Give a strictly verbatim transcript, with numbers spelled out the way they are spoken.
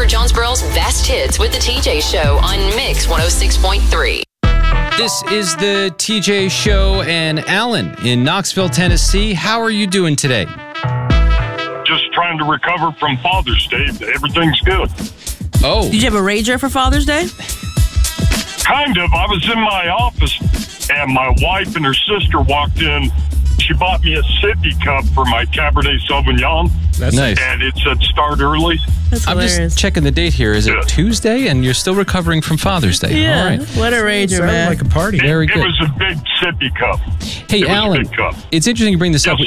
for Jonesboro's best hits with the T J Show on Mix one oh six point three. This is the T J Show, and Alan in Knoxville, Tennessee. How are you doing today? Just trying to recover from Father's Day. Everything's good. Oh. Did you have a rager for Father's Day? Kind of. I was in my office, and my wife and her sister walked in. She bought me a sippy cup for my Cabernet Sauvignon. That's nice. And it said start early. That's I'm hilarious. just checking the date here. Is it Yeah. Tuesday? And you're still recovering from Father's Day. Yeah, All right. what a rager, Sounded man. like a party. Very it, good. It was a big sippy cup. Hey, it was Alan, a big cup. it's interesting you bring this Yes, up.